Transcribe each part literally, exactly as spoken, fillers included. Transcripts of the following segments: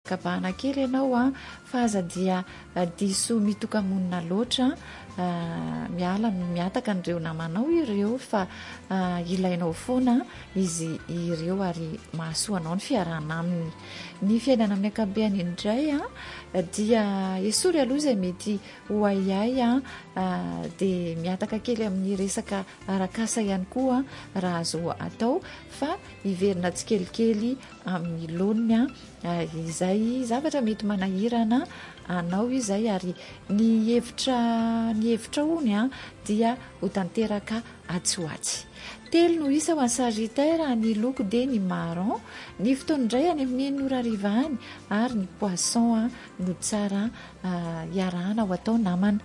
kabana kely ianao a fa aza dia diso mitokamonina loatra miala miataka n'ireo namanao ireo fa ilainao foana izy ireo ary mahasoanao ny fiarahana aminy. Ny fiainana amin'ny ankapobeny indray a dia esory aloha izay mety ho ayay a dia miataka kely amin'ny resaka arakasa ihany koa raha azo atao fa hiverina tsikelikely amin'ny laoniny a izay zavatra mety manahirana anao izay ary ny hevitra ny hevitra ony a dia ho tanteraka atsoatsy. Telo no isa ho an'ny Sagittaire, ny loko dia ny marron, ny fotoana indray any amin'ny enina ora hariva any ary ny poisson no tsara iarahana ho atao namana.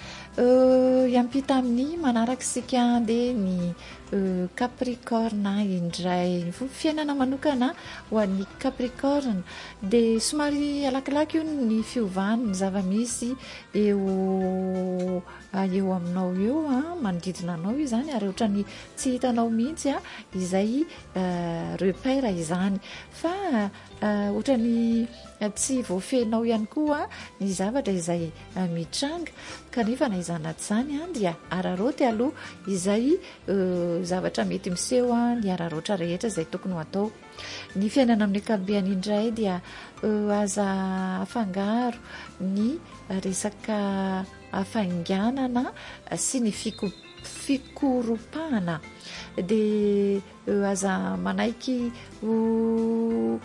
Iampita amin'ny manaraka sika dia ny Capricorne indray. Ny fiainana manokana ho an'ny Capricorne dia somary alakilaky io ny fiovany ny zava-misy eo eo aminao eo a manodidina anao izany ary ohatra ny tsy hitanao mihitsy a izay repère izany fa ohatra ny tsy voafenao ihany koa ny zavatra izay mitranga kanefa na izany zany a dia araroty aloha izay zavatra mety miseho a ny araroatra rehetra izay tokony ho atao. Ny fiainana amin'ny ankapobeny indray dia aza afangaro ny resaka afainganana sy ny fikoropahana dia aza manaiky ho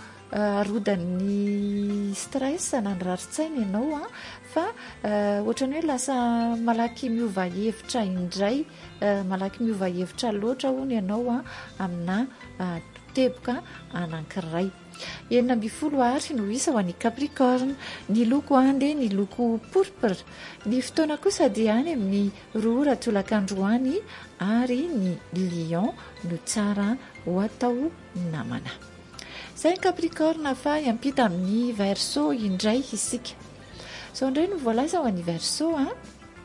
arodan'ny stress na ny raritsaina ianao a fa ohatrany hoe lasa malaky miova hevitra indray malaky miova hevitra loatra hono ianao a amina teboka anankiray. Enina amby folo ary no isa ho an'ny Capricorne, ny loko ande ny loko pourpre, ny fotoana kosa dia any amin'ny roa ora tolakandro any ary ny lion no tsara ho atao namana. Izay Capricorne fa iampita amin'ny Verseau indray isika. So indray no voalaza ho an'ny Verseau a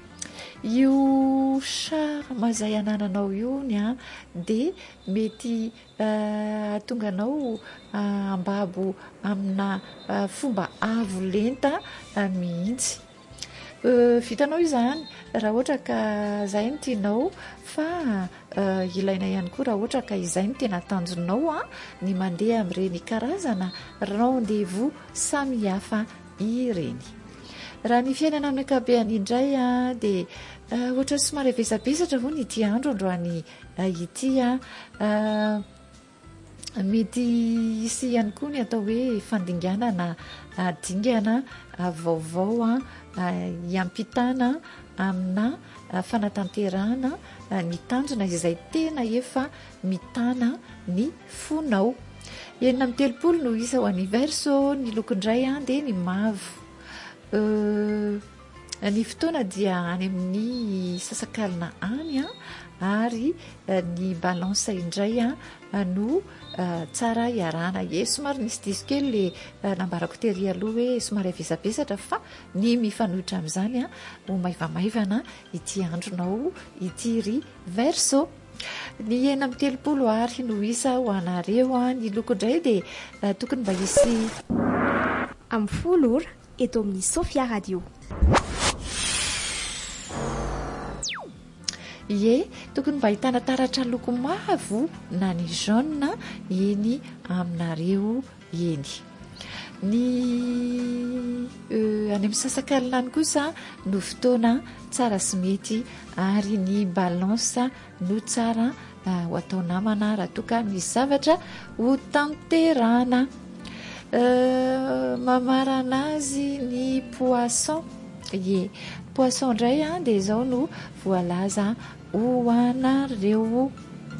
io charme izay anananao io ny a dia mety atonga anao ambabo amina fomba avo lenta mihitsy. Vitanao izany raha ohatra ka izay no tianao fa ilaina ihany koa raha ohatra ka izay no tena tanjonao a ny mandeha amin'ireny karazana rendez-vous samy hafa ireny. Raha ny fiainana amin'ny ankapobeny indray a dia ohatra somary avesabesatra ho ny ity andro androany ity a mety hisy ihany koa ny atao hoe fandinganana dingana vaovao a iampitana amina fanatanterahana ny tanjona izay tena efa mitana ny fonao. Enina amin'ny telopolo no isa ho an'ny Verseau, ny lokondray a dia ny mavo. Ny fotoana dia any amin'ny sasakalina any a ary ny balance indray a no tsara iarahana. Ie somary nisy diso kely le nambarako tery aloha hoe somary avesabesatra fa ny mifanohitra amin'izany a ho maivamaivana ity andronao ity ry Verseau. Ny enina amin'ny telopolo ary no isa ho anareo a ny lokondray dia tokony mba hisy amin'ny folo ora eto amin'ny Sophia Radio. Ie, tokony mba ahitana taratra loko mavo na ny jaune eny aminareo eny. Ny any amin'ny sasakalina any kosa no fotoana tsara sy mety ary ny balance no tsara ho atao namana raha toka misy zavatra ho tanterana. Mamarana azy ny poisson. Ie, poisson indray a dia izao no voalaza ho anareo.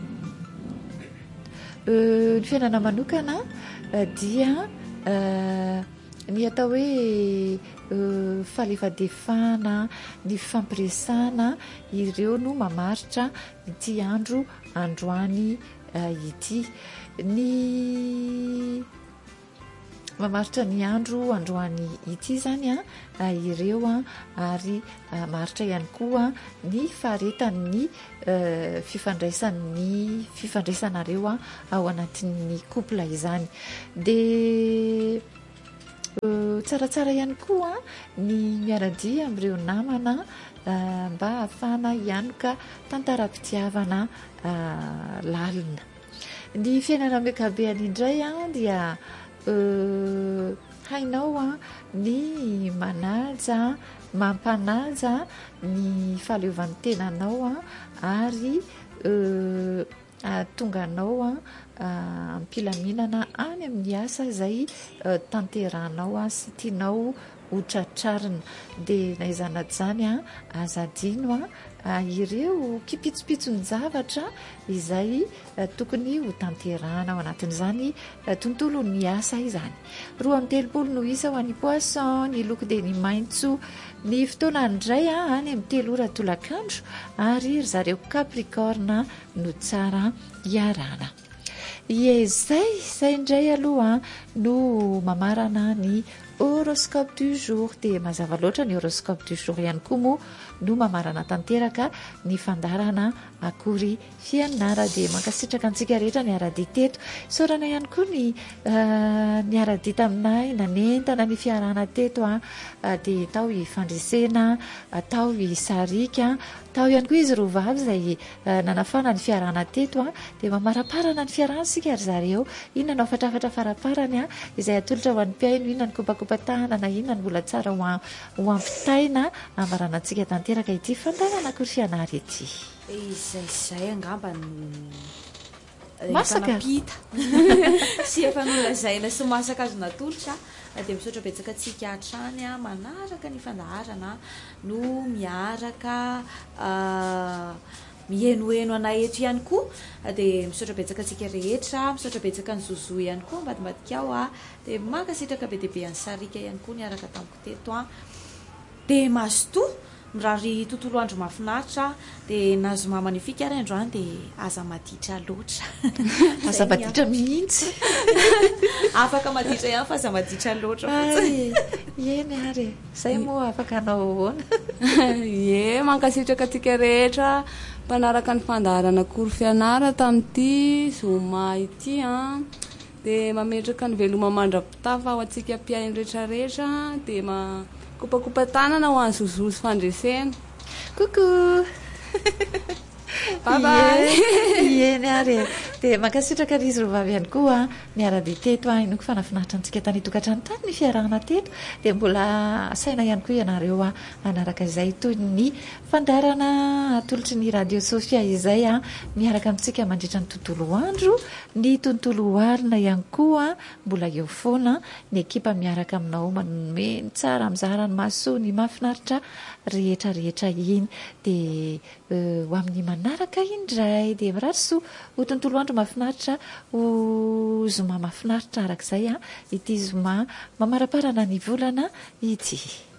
Ny fiainana manokana dia ny atao hoe falefadefana ny fampiresana ireo no mamaritra ity andro androany ity. Ny mamaritra ny andro androany ity zany a ireo a ary maritra ihany koa ny faharetan'ny fifandraisan'ny fifandraisanareo a ao anatin'ny couple izany. Dia tsaratsara ihany koa ny miaradia amin'ireo namana mba hahafana ihanoka tantaram-pitiavana lalina. Ny fiainana miakabeany indray a dia hainao a ny manaja mampanaja ny fahaleovan'ny tenanao a ary tonga anao a ampilaminana any amin'ny asa izay tanteranao a sy tianao hotratrarina dia naizana zany a azadino a ireo kipitsopitsony zavatra izay tokony ho tanterana ao anatin'izany tontolo ny asa izany. Roa amby telopolo no isa ho an'ny poisson, ny loko dia ny maintso. Ny fotoana indray a any amin'ny telo ora tolakandro ary zareo capricorne no tsara iarana. Izay izay indray aloha no mamarana ny horoscope du jour dia mazava loatra ny horoscope du jour ihany koa moa no mamarana tanteraka ny fandarana akory fianara dia mankasitraka antsika rehetra ny aradi teto saorana ihany koa ny ny aradi taminay nanentana ny fiarana teto a dia tao ifandresena tao isarika tao ihany koa izy rovavy izay nanafana ny fiarana teto a dia mamaraparana ny fiarana sika ry zareo inona no afatrafatra faraparany a izay atolotra ho an'ny mpiaino inona ny kopakopa-tahana na inona ny mbola tsara ho ampitaina amarana antsika tanteraka ity fandarana akory fianara ity. Izay izay angamba masaka pita sy efa nolazaina sy masaka azo natolotra dia misaotra betsaka antsika hatrany a manaraka ny fandaharana no miaraka mienoeno anay eto ihany koa dia misaotra betsaka antsika rehetra misaotra betsaka ny zozo ihany koa mbadimbadika ao a dia mankasitraka be dia be any sarika ihany koa niaraka tamiko teto a dia mazotoa mirary tontolo andro mahafinaritra dia nazo mamanifika ary androany dia aza maditra loatra aza maditra mihitsy afaka maditra ihany fa aza maditra loatra eny ary izay moa afaka anao ahoana ie mankasitraka atsika rehetra mpanaraka ny fandaharana akory fianara tamin'ity zoma ity a dia mametraka ny veloma mandrapitafa ao atsika mpiaino rehetrarehetra dia ma kopakopa-tanana ho any zozozy fandresena coucou bye eny ary dia mankasitraka ry izy rovavy ihany koa ny aradi teto a inoko fanafinaritra antsika tany tokantrano tany ny fiarahana teto dia mbola saina ihany koa ianareo a anaraka izay toy ny fandarana atolotry ny radio sofia izay a miaraka amintsika mandritra ny tontolo andro ny tontolo arina ihany koa mbola eo foana ny ekipa miaraka aminao manome ny tsara mizara ny maso ny mahafinaritra rehetra rehetra iny dia ho amin'ny manaraka indray dia mirarisoa ho tontolo andro mahafinaritra ho zoma mahafinaritra arak'izay a ity zoma mamaraparana ny volana ity.